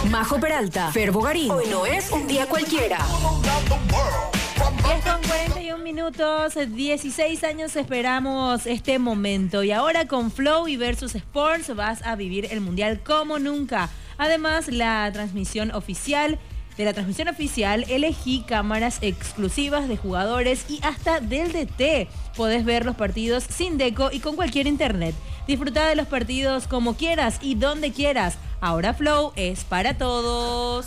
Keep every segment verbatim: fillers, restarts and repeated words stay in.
Majo Peralta, Fer Bogarín. Hoy no es un día cualquiera. diez con cuarenta y un minutos, dieciséis años esperamos este momento. Y ahora con Flow y Versus Sports vas a vivir el Mundial como nunca. Además, la transmisión oficial... De la transmisión oficial, elegí cámaras exclusivas de jugadores y hasta del D T. Podés ver los partidos sin deco y con cualquier internet. Disfruta de los partidos como quieras y donde quieras. Ahora Flow es para todos.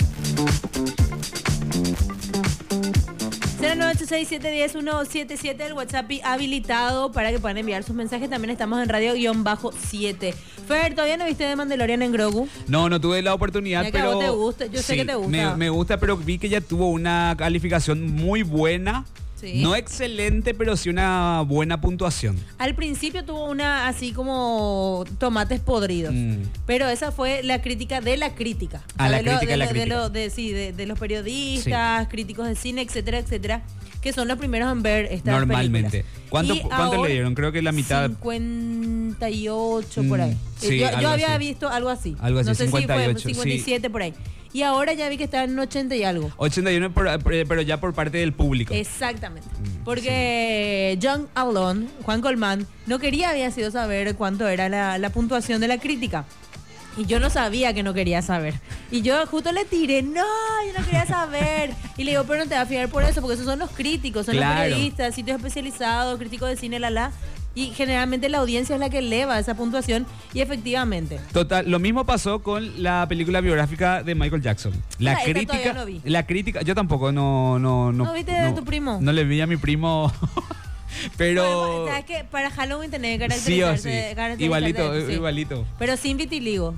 cero nueve ocho seis siete uno cero uno siete siete, el WhatsApp habilitado para que puedan enviar sus mensajes. También estamos en radio siete. Fer, ¿todavía no viste de Mandalorian en Grogu? No, no tuve la oportunidad, ya que pero... a vos te gusta, yo sí, sé que te gusta. Me, me gusta, pero vi que ya tuvo una calificación muy buena. Sí. No excelente, pero sí una buena puntuación. Al principio tuvo una así como tomates podridos, mm. pero esa fue la crítica de la crítica. Ah, la de crítica lo, de, de la lo, crítica. De, lo, de, sí, de, de los periodistas, sí. críticos de cine, etcétera, etcétera, que son los primeros en ver estas Normalmente. películas. ¿Cuánto, ¿cuánto le dieron? Creo que la mitad. cincuenta y ocho por ahí. Mm, sí, yo yo había así. visto algo así. Algo así, no sé cincuenta y ocho, si fue cincuenta y siete sí. por ahí. Y ahora ya vi que está en ochenta y algo. ochenta y uno, por, pero ya por parte del público. Exactamente. Porque sí. John Avalon, Juan Colmán, no quería, había sido saber cuánto era la, la puntuación de la crítica. Y yo no sabía que no quería saber. Y yo justo le tiré, no, yo no quería saber. Y le digo, pero no te vas a fiar por eso, porque esos son los críticos, son claro. los periodistas, sitios especializados, críticos de cine, la la. Y generalmente la audiencia es la que eleva esa puntuación. Y efectivamente. Total, lo mismo pasó con la película biográfica de Michael Jackson. La ah, crítica, no vi. la crítica, yo tampoco, no, no, no. ¿No viste no, de tu primo? No le vi a mi primo. Pero... Bueno, ¿sabes qué? Para Halloween tenés que sí o sí. caracterizarse. Igualito, sí. igualito. Pero sin vitiligo.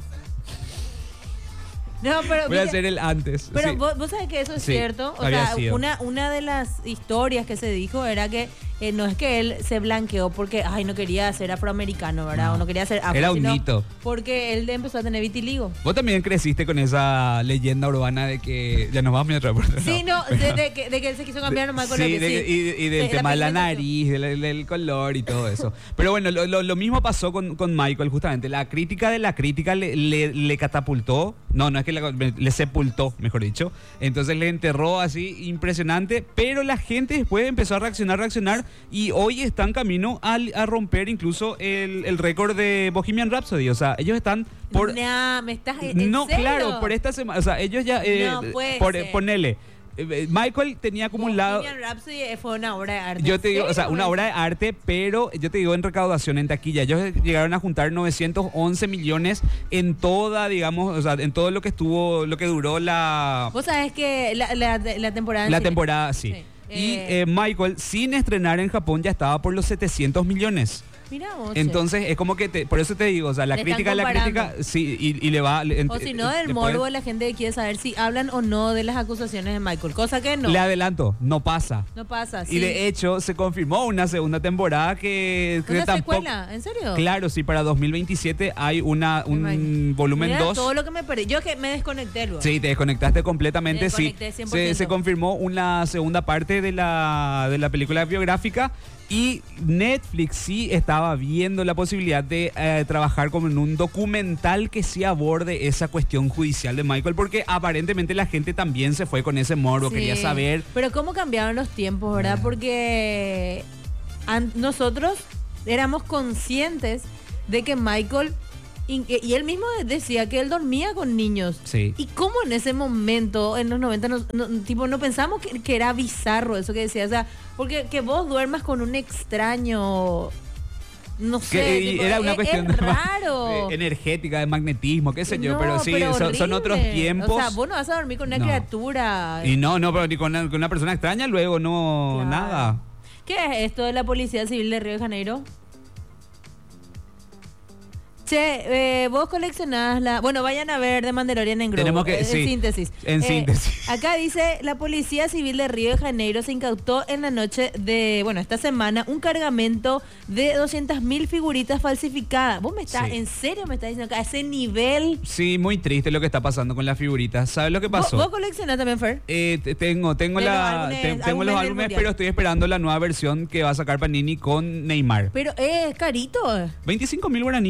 No, pero voy a hacer el antes. Pero sí. vos, vos sabés que eso es sí, cierto. O sea, sido. una una de las historias que se dijo era que eh, no es que él se blanqueó porque ay no quería ser afroamericano, ¿verdad? No. O no quería ser afro, era un sino mito. Porque él empezó a tener vitiligo. Vos también creciste con esa leyenda urbana de que ya nos vamos a otra parte. Sí, no, no de, de, que, de que él se quiso cambiar nomás con sí, la que de, sí. Y, y del de, tema la de la nariz, del, del color y todo eso. Pero bueno, lo, lo, lo mismo pasó con, con Michael, justamente. La crítica de la crítica le, le, le catapultó. No, no es que le, le sepultó, mejor dicho. Entonces le enterró así, impresionante. Pero la gente después empezó a reaccionar, reaccionar. Y hoy están camino a, a romper incluso el, el récord de Bohemian Rhapsody. O sea, ellos están por... Nah, me estás... ¿en no, serio? claro, por esta semana. O sea, ellos ya... Eh, no puede por, ser. Ponele. Michael tenía acumulado... Bohemian Rhapsody fue una obra de arte. Yo te digo, o sea, ¿serio? una obra de arte, pero yo te digo en recaudación, en taquilla. Ellos llegaron a juntar novecientos once millones en toda, digamos, o sea, en todo lo que estuvo, lo que duró la... Vos sabés que la, la, la temporada... La temporada, sí. sí. Y eh, eh, Michael, sin estrenar en Japón, ya estaba por los setecientos millones. Mira vos, entonces es como que te, por eso te digo, o sea, la le crítica la crítica sí y, y le va le, o si no del morbo de la gente que quiere saber si hablan o no de las acusaciones de Michael, cosa que no le adelanto, no pasa no pasa sí. Y de hecho se confirmó una segunda temporada que, que ¿una tampoco, secuela? ¿En serio? Claro, sí, para dos mil veintisiete hay una un volumen dos. Todo lo que me perdí, yo que me desconecté luego. Sí, te desconectaste completamente, me desconecté sí. Se, se confirmó una segunda parte de la de la película biográfica. Y Netflix sí estaba viendo la posibilidad de eh, trabajar como en un documental que sí aborde esa cuestión judicial de Michael, porque aparentemente la gente también se fue con ese morbo, sí. Quería saber. Pero cómo cambiaron los tiempos, ¿verdad? Porque an- nosotros éramos conscientes de que Michael... Y, y él mismo decía que él dormía con niños. Sí. Y cómo en ese momento, en los noventa, no, no, tipo, no pensamos que, que era bizarro eso que decía. O sea, porque que vos duermas con un extraño... No sé, que, tipo, era una es, cuestión es raro. De, energética, de magnetismo, qué sé no, yo, pero sí, pero son, son otros tiempos. O sea, vos no vas a dormir con una no. criatura. Y no, no, pero ni con una, con una persona extraña luego no, claro. Nada. ¿Qué es esto de la Policía Civil de Río de Janeiro? Che, eh, vos coleccionás la... Bueno, vayan a ver de Mandalorian en Grogu. Tenemos que, en sí, síntesis. En eh, síntesis. Acá dice, la Policía Civil de Río de Janeiro se incautó en la noche de... Bueno, esta semana, un cargamento de doscientas mil figuritas falsificadas. ¿Vos me estás... Sí. ¿En serio me estás diciendo que a ese nivel? Sí, muy triste lo que está pasando con las figuritas. ¿Sabes lo que pasó? ¿Vos, vos coleccionás también, Fer? Eh, tengo tengo, la, los álbumes, te, tengo los álbumes, pero estoy esperando la nueva versión que va a sacar Panini con Neymar. Pero es carito. veinticinco mil guaraníes. Bueno,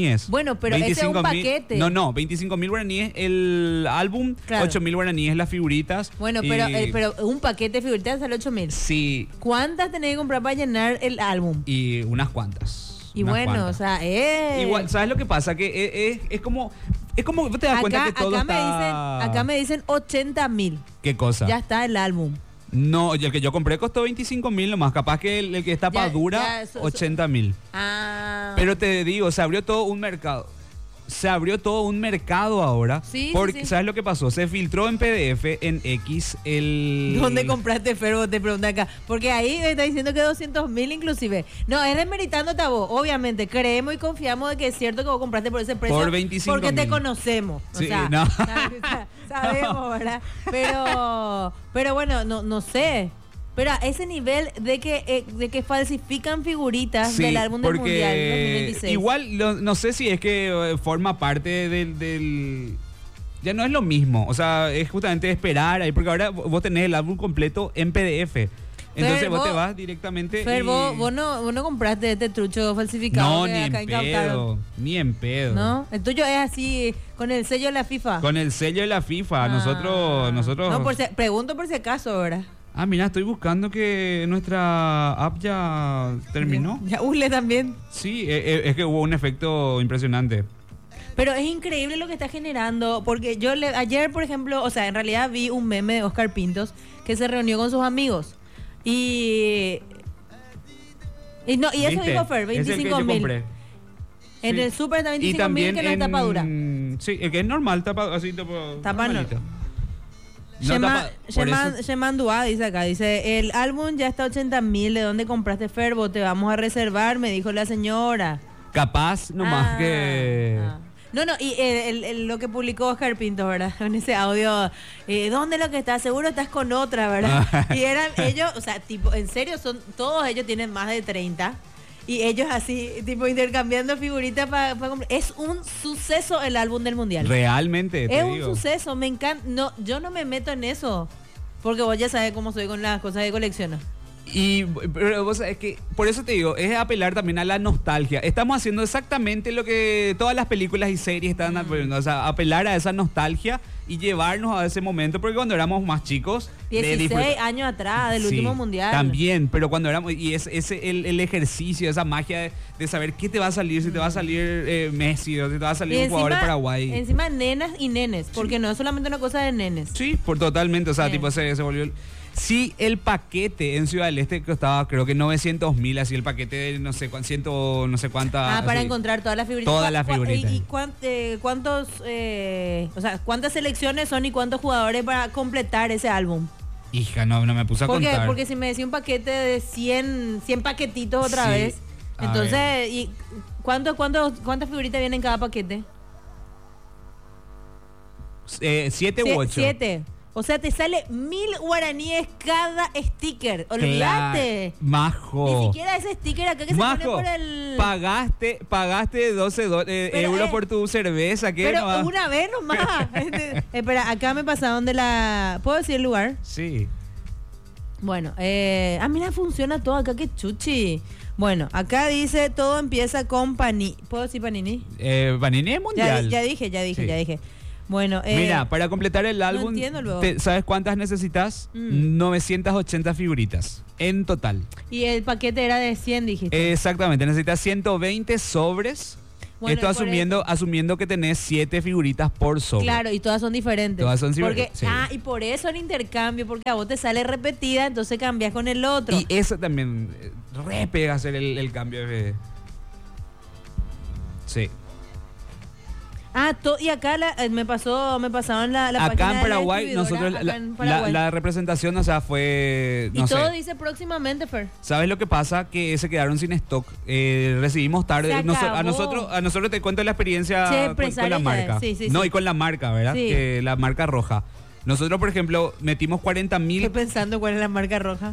bueno, pero ese es un paquete. No, no, veinticinco mil guaraníes el álbum, Claro. ocho mil guaraníes las figuritas. Bueno, y- pero, eh, pero un paquete de figuritas sale ocho mil. Sí, ¿Cuántas tenés que comprar para llenar el álbum? y unas cuantas. Y unas bueno, cuantas. o sea, eh. Igual, ¿sabes lo que pasa? Que es, es- es como, es como, vos te das cuenta acá, que todo acá, me está... dicen, acá me dicen ochenta mil. ¿Qué cosa? Ya está el álbum. No, y el que yo compré costó veinticinco mil nomás. Capaz que el, el que está Ya- para dura, ya, eso- eso- ochenta mil. Ah. Pero te digo, se abrió todo un mercado. Se abrió todo un mercado ahora. Sí, sí, porque, sí. ¿sabes lo que pasó? Se filtró en P D F, en X, el... ¿Dónde compraste Ferbo? Te pregunta acá. Porque ahí me está diciendo que doscientos mil inclusive. No, es desmeritándote a vos. Obviamente, creemos y confiamos de que es cierto que vos compraste por ese precio. Por veinticinco Porque te mil. conocemos. O Sí, sea, no. sab- sabemos, ¿verdad? Pero, pero bueno, no, no sé. Pero a ese nivel de que, eh, de que falsifican figuritas Sí, del álbum del porque Mundial dos mil veintiséis. igual, no, no sé si es que eh, forma parte del, del... Ya no es lo mismo. O sea, es justamente esperar ahí. Porque ahora vos tenés el álbum completo en P D F. Entonces Fer, vos, te vos- vas directamente Fer, y... vos, vos no, vos no compraste este trucho falsificado No, que ni en acá incautaron. pedo. Ni en pedo. ¿No? El tuyo es así, con el sello de la FIFA. Con el sello de la FIFA. Ah. Nosotros... nosotros No, por si- pregunto por si acaso, ¿verdad? Ah, mira, estoy buscando que nuestra app ya terminó. Ya, Ule también. Sí, eh, eh, es que hubo un efecto impresionante. Pero es increíble lo que está generando, porque yo le, ayer, por ejemplo, o sea, en realidad vi un meme de Oscar Pintos que se reunió con sus amigos. Y... Y, no, y eso ¿Viste? dijo Fer, Es el que veinticinco yo mil. compré. En Sí. el super está Y veinticinco mil también que no es en- tapadura. Sí, el que es normal, tapa, así tipo, Tapa no. normalito. No Shema- tapa- por Sheman- eso- Sheman Dua dice acá, dice, el álbum ya está ochenta mil, ¿de dónde compraste Ferbo? Te vamos a reservar, me dijo la señora. capaz nomás Ah, que... ah. No, no, y eh, el- el- lo que publicó Oscar Pinto, ¿verdad? En ese audio, eh, ¿dónde es lo que estás? Seguro estás con otra, ¿verdad? Y eran ellos, o sea, tipo, en serio, son todos ellos tienen más de treinta. Y ellos así, tipo, intercambiando figuritas para comprar. Es un suceso el álbum del Mundial. Realmente, te Es un digo. suceso, me encanta. No, yo no me meto en eso. Porque vos ya sabes cómo soy con las cosas que colecciono. Y pero vos sabés que por eso te digo, es apelar también a la nostalgia. Estamos haciendo exactamente lo que todas las películas y series están apelando, o sea, apelar a esa nostalgia y llevarnos a ese momento, porque cuando éramos más chicos, de dieciséis disfrutar- años atrás, del Sí, último mundial. También, pero cuando éramos, y es ese el, el ejercicio, esa magia de, de saber qué te va a salir, si te va a salir eh, Messi o si te va a salir Y un jugador de encima, Paraguay. encima nenas y nenes, porque no es solamente una cosa de nenes. Sí, por totalmente, o sea, Sí. tipo se, se volvió... el- Sí, el paquete en Ciudad del Este costaba creo que novecientos mil, así el paquete de no sé cuán, ciento, no sé cuánta... Ah, para así. encontrar todas las figuritas. Todas las ¿Cu- cu- figuritas. ¿Y, y cuán- eh, cuántos, eh, o sea, cuántas selecciones son y cuántos jugadores para completar ese álbum? Hija, no, no me puse a Porque, contar. porque si me decía un paquete de cien, cien paquetitos otra Sí, vez, a entonces, ver. ¿y cuánto, cuánto, ¿cuántas figuritas vienen en cada paquete? Eh, siete Sie- u ocho. Siete. O sea, te sale mil guaraníes cada sticker. Olvídate. Claro, Majo. Ni siquiera ese sticker acá que se Majo, pone por el... pagaste, pagaste doce do- eh, Pero, euros eh, por tu cerveza. ¿Qué Pero no va- una vez nomás. Este, espera, acá me pasaron de la... ¿Puedo decir el lugar? Sí. Bueno, eh... ah, mira, funciona todo acá, qué chuchi. Bueno, acá dice, todo empieza con Panini. ¿Puedo decir Panini? Eh, Panini es Ya, mundial. ya dije, ya dije, Sí. ya dije. Bueno, eh... Mira, para completar el álbum, entiendo luego. te- ¿sabes cuántas necesitas? Mm. novecientas ochenta figuritas en total. y el paquete era de cien, dijiste. Exactamente, necesitas ciento veinte sobres. Bueno, Esto y por asumiendo, asumiendo que tenés siete figuritas por sobre. Claro, y todas son diferentes. Todas son porque, diferentes, sí. Ah, y por eso el intercambio, porque a vos te sale repetida, entonces cambias con el otro. Y eso también eh, re pega hacer el, el cambio de... Sí. Ah, to- y acá la- eh, me pasó, me pasaron la, la Acá página en de la Paraguay, distribuidora, nosotros acá la, en la- Paraguay. la representación, o sea, fue... y No todo sé. dice próximamente, Fer. ¿Sabes lo que pasa? Que se quedaron sin stock. Eh, recibimos tarde. Se Noso- a acabó. nosotros, a nosotros te cuento la experiencia Sí, con- con, empresaria la ya marca. es. Sí, sí, no, sí. y con la marca, ¿verdad? Sí. Que la marca roja. Nosotros, por ejemplo, metimos cuarenta Estoy mil pensando cuál es la marca roja.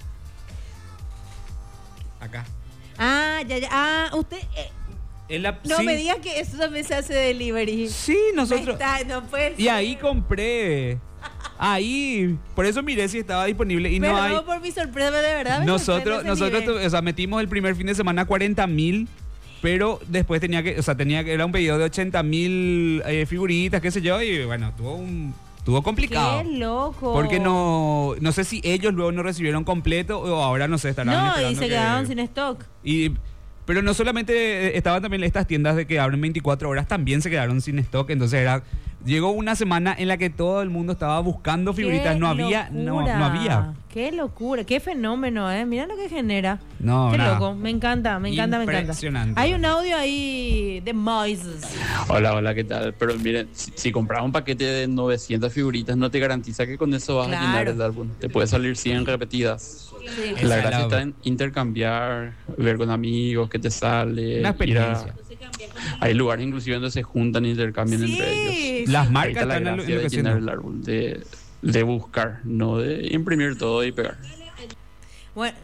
acá. Ah, ya, ya. Ah, usted... eh, En la, no sí, me digas que eso también se hace delivery. Sí, nosotros. Me está- no puede Y ahí ser. compré. Ahí. Por eso miré si estaba disponible y no Perdón hay. por mi sorpresa, de verdad. me Nosotros, sorprende ese nosotros, nivel. tu- o sea, metimos el primer fin de semana cuarenta mil pero después tenía que, o sea, tenía que, era un pedido de ochenta mil eh, figuritas, qué sé yo, y bueno, tuvo un, tuvo complicado. ¡Qué loco! Porque no, no sé si ellos luego no recibieron completo o ahora no sé, estarán No, y esperando se que- quedaron sin stock. y pero no solamente estaban también estas tiendas de que abren veinticuatro horas, también se quedaron sin stock, entonces era llegó una semana en la que todo el mundo estaba buscando figuritas, ¡Qué no había, no, locura! no había. ¡Qué locura! ¡Qué fenómeno, eh! Mira lo que genera. No, ¡Qué nada. loco! Me encanta, me encanta, me encanta. Impresionante. Hay un audio ahí de Moises. Hola, hola, ¿qué tal? Pero miren, si, si compras un paquete de novecientas figuritas, no te garantiza que con eso vas Claro. a llenar el álbum. Te puede salir cien repetidas. Sí. Esa La es gracia la- está en intercambiar, ver con amigos qué te sale. Una ir a- experiencia. hay lugares inclusive donde se juntan e intercambian Sí, entre ellos. Las Ahí marcas está la están gracia de enloqueciendo. llenar el árbol, de, de buscar, no de imprimir todo y pegar. Bueno,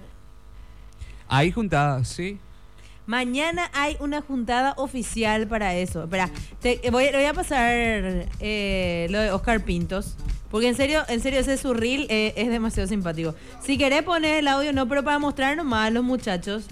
Ahí juntadas, sí. mañana hay una juntada oficial para eso. Espera, te, voy, le voy a pasar eh, lo de Oscar Pintos. Porque en serio, en serio ese su reel eh, es demasiado simpático. Si querés poner el audio, no, pero para mostrar nomás a los muchachos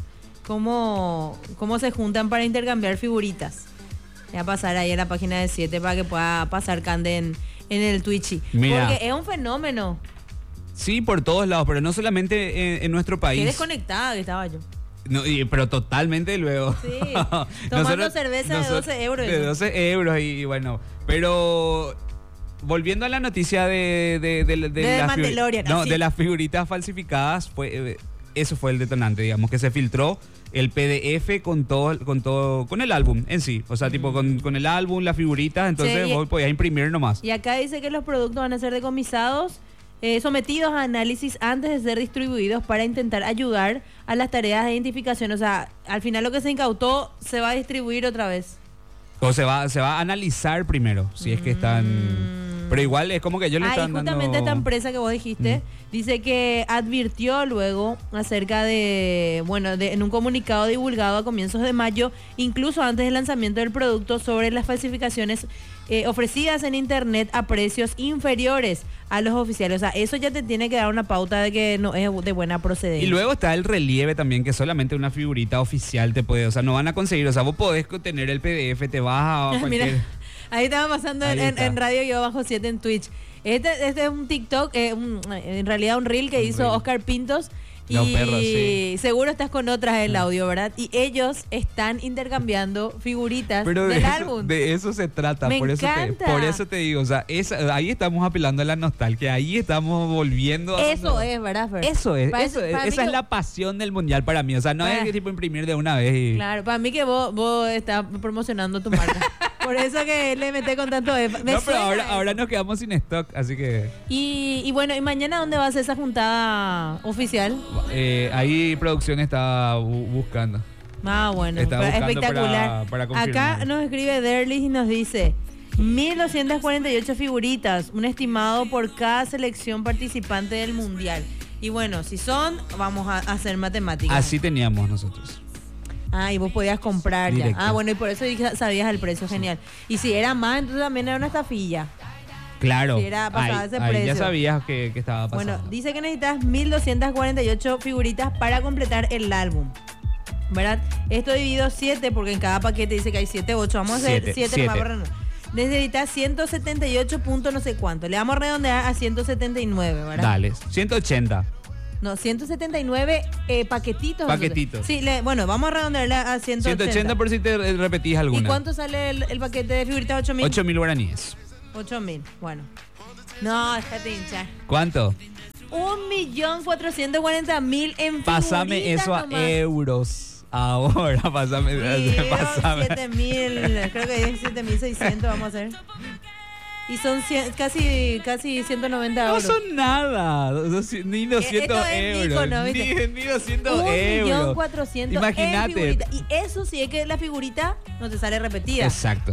cómo, cómo se juntan para intercambiar figuritas. Voy a pasar ahí a la página de siete para que pueda pasar Cande en, en el Twitchy. Mira. Porque es un fenómeno. Sí, por todos lados, pero no solamente en, en nuestro Qué país. desconectada que estaba yo. No, y- pero totalmente luego. Sí, tomando cerveza de doce euros. De doce euros y, y bueno, pero volviendo a la noticia de, de, de, de, De las figu- Mandalorian, no, así. de las figuritas falsificadas, fue eh, eso fue el detonante, digamos, que se filtró el P D F con todo, con todo, con el álbum en sí. O sea, tipo con, con el álbum, las figuritas, entonces Sí, y- vos podías imprimir nomás. Y acá dice que los productos van a ser decomisados, eh, sometidos a análisis antes de ser distribuidos para intentar ayudar a las tareas de identificación. O sea, al final lo que se incautó se va a distribuir otra vez. O se va, se va a analizar primero, si es que están... Pero igual es como que yo le Ah, y están justamente dando... esta empresa que vos dijiste dice que advirtió luego acerca de, bueno, de, en un comunicado divulgado a comienzos de mayo, incluso antes del lanzamiento del producto, sobre las falsificaciones eh, ofrecidas en internet a precios inferiores a los oficiales. O sea, eso ya te tiene que dar una pauta de que no es de buena procedencia. Y luego está el relieve también, que solamente una figurita oficial te puede, o sea, no van a conseguir, o sea, vos podés tener el P D F, te vas a Mira, cualquier... ahí estaba pasando en, Ahí en- está. en Radio Yo Bajo siete en Twitch. Este, este es un TikTok, eh, un- en realidad un reel que Un hizo reel. Oscar Pintos. Los Y perros, sí. seguro estás con otras del audio, ¿verdad? Y ellos están intercambiando figuritas Pero de del eso, álbum. de eso se trata, Me por eso, te, encanta. por eso te digo, o sea, esa- ahí estamos apelando a la nostalgia, ahí estamos volviendo a... Eso es, ¿verdad, Fer? Eso es, Para- eso es, para mí esa es que- la pasión del mundial para mí, o sea, no Para- es que tipo imprimir de una vez y... Claro, para mí que vos, vos estás promocionando tu marca. Por eso que le meté con tanto... E- me No, pero suena ahora, eso. ahora nos quedamos sin stock, así que Y, y bueno, ¿y mañana dónde va a ser esa juntada oficial? eh, ahí producción está bu- buscando. Ah, bueno, Está pero buscando espectacular. para- para confirmar. Acá nos escribe Derlis y nos dice mil doscientas cuarenta y ocho figuritas, un estimado por cada selección participante del mundial. Y bueno, si son, vamos a hacer matemáticas. Así teníamos nosotros. Ah, y vos podías comprar ya. Directo. Ah, bueno, y por eso dije- sabías el precio, genial. Y si era más, entonces también era una estafilla. Claro, Si era pasado ahí, ese ahí ya precio. sabías que, que estaba pasando. Bueno, dice que necesitas mil doscientas cuarenta y ocho figuritas para completar el álbum. ¿Verdad? Esto dividido siete, porque en cada paquete dice que hay siete, ocho. Vamos a hacer Siete, siete. siete. Necesitas ciento setenta y ocho punto no sé cuánto. Le vamos a redondear a ciento setenta y nueve, ¿verdad? Dale, ciento ochenta. No, ciento setenta y nueve eh, paquetitos. Paquetitos. Sí, le- bueno, vamos a redondearle a ciento ochenta. ciento ochenta por si te eh, repetís ¿Y alguna. cuánto sale el, el paquete de figuritas? ¿ocho mil? ocho mil guaraníes. ocho mil, bueno. No, déjate hinchar. ¿Cuánto? Un millón cuatrocientos cuarenta mil en Pásame figuritas eso a nomás. euros. Ahora, pásame. Y pásame. siete mil, creo que es siete mil seiscientos vamos a hacer. Y son cien- casi casi ciento noventa No euros. son nada. doci- Ni doscientos esto es euros. Mícono, ¿viste? ni, ni doscientos Un euros. millón cuatrocientos en Imagínate. figurita. Y eso sí es que la figurita no te sale repetida. Exacto.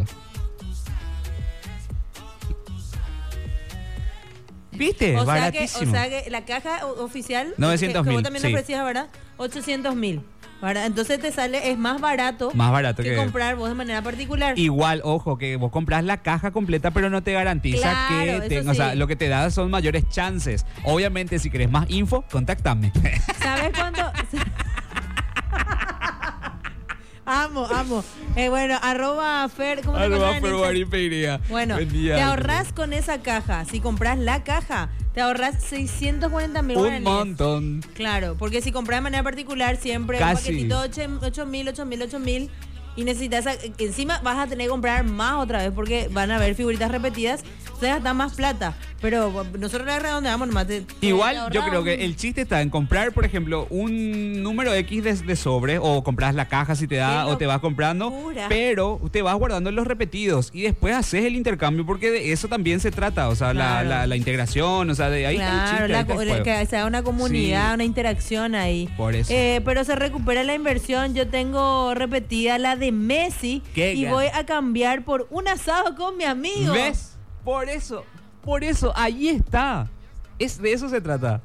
¿Viste? O sea, que, o Baratísimo. sea que la caja o- oficial novecientos que, que mil, vos también sí. ofrecías, ¿verdad? ochocientos mil. ¿Verdad? Entonces te sale, es más barato, Más barato que, que- comprar vos de manera particular. Igual, ojo, que vos compras la caja completa, pero no te garantiza Claro, que te- eso o sea, sí. lo que te da son mayores chances. Obviamente, si querés más info, contáctame. ¿Sabes cuánto? Amo, amo. Eh, bueno, arroba Fer, ¿cómo te Arroba encuentras en Ferguari Instagram? Peiría. Bueno, Buen día. te ahorras con esa caja. Si compras la caja, te ahorras seiscientos cuarenta mil Un guaraníes. montón. Claro, porque si compras de manera particular, siempre Casi. un paquetito ocho mil, ocho mil, ocho mil. Y necesitas, encima vas a tener que comprar más otra vez porque van a haber figuritas repetidas. Entonces gasta más plata. Pero nosotros le redondeamos nomás. Te, te Igual yo ahorramos. creo que el chiste está en comprar, por ejemplo, un número X de, de sobre o compras la caja si te da Qué o te vas comprando, locura. pero te vas guardando los repetidos y después haces el intercambio porque de eso también se trata, o sea, la, Claro. la, la integración, o sea, de ahí está el Claro, chiste, la ahí está el co- juego. que sea una comunidad, Sí. una interacción ahí. Por eso. Eh, pero se recupera la inversión. Yo tengo repetida la de Messi Qué y gan- voy a cambiar por un asado con mi amigo. ¿Ves? Por eso, por eso, ahí está. Es, de eso se trata.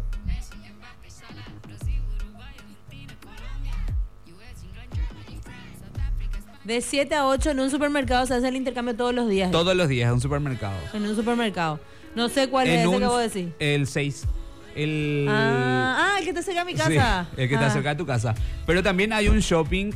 De siete a ocho en un supermercado se hace el intercambio todos los días. Todos los días en un supermercado. En un supermercado. No sé cuál es En ese un- que vos decís. El seis. El... Ah, ah, el que está cerca de mi Sí, casa. el que está Ah. cerca de tu casa. Pero también hay un shopping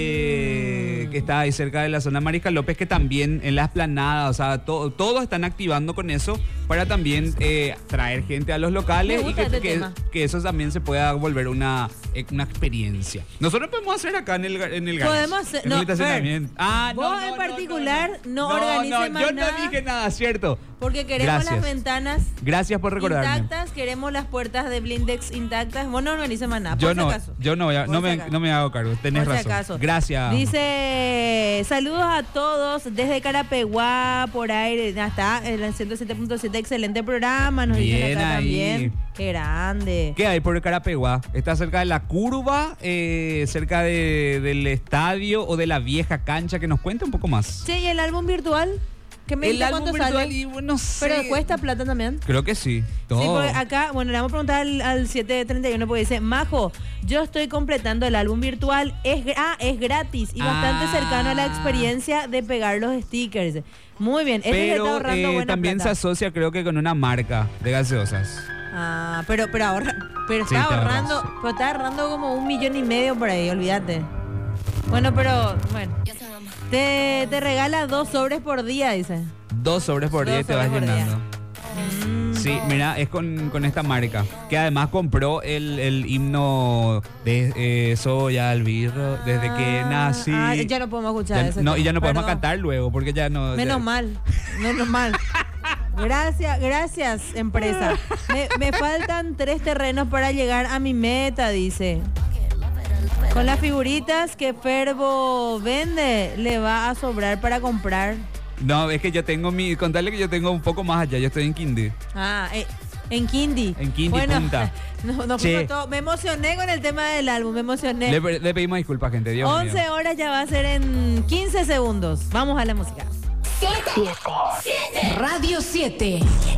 eh, que está ahí cerca de la zona Mariscal López que también en la esplanada, o sea, to- todos están activando con eso para también eh, traer gente a los locales Me y gusta que, este que- tema. que eso también se pueda volver una, eh, una experiencia. Nosotros podemos hacer acá en el, ga- en el garage, Podemos hacer- en no, el estacionamiento. Ah, no, vos no, en no, particular no no, organice no, más yo nada. no dije nada, ¿cierto? Porque queremos Gracias. las ventanas Gracias por recordarme. intactas, queremos las puertas de Blindex intactas. Vos no organices más nada, por Yo si no, acaso. yo no, voy a- Por no, si me, acaso. no me hago cargo, tenés Por si razón. acaso. Gracias. Dice, saludos a todos desde Carapeguá, por ahí, ya está, en el ciento siete punto siete, excelente programa, nos dicen Bien acá ahí. también. Qué grande. ¿Qué hay por Carapeguá? Está cerca de la curva, eh, cerca de- del estadio o de la vieja cancha, que nos cuente un poco más. Che, ¿y el álbum virtual? ¿Qué me El dice álbum cuánto virtual sale? y bueno, no sé. Pero cuesta plata también. Creo que sí. Todo. Sí, porque acá, bueno, le vamos a preguntar al, al siete treinta y uno porque dice, Majo, yo estoy completando el álbum virtual, es, gra- ah, es gratis y bastante Ah. cercano a la experiencia de pegar los stickers. Muy bien, este se está Pero ahorrando eh, buena también se plata. asocia creo que con una marca de gaseosas. Ah, pero, pero ahorra, pero Sí, está te ahorrando, ahorras. pero está ahorrando como un millón y medio por ahí, olvídate. Bueno, pero, bueno. Te, te regala dos sobres por día, dice. Dos sobres por Dos día y te vas sobres por día. llenando. Mm. Sí, mira, es con, con esta marca. Que además compró el, el himno de eh, Soy Albirro desde que Ah, nací. ah, ya no podemos escuchar Ya- ese no, y tema, ya no podemos perdón. cantar luego porque ya no. Menos ya- mal, menos mal. Gracias, gracias, empresa. Me, me faltan tres terrenos para llegar a mi meta, dice. Con las figuritas que Fervo vende, le va a sobrar para comprar. No, es que yo tengo mi. Contarle que yo tengo un poco más allá. Yo estoy en Quindí. Ah, eh, en Quindi. En Quindi, bueno, punta. No, no Che. fuimos todo- me emocioné con el tema del álbum, me emocioné. Le, le pedimos disculpas, gente. Dios mío. once horas ya va a ser en quince segundos. Vamos a la música. Radio siete.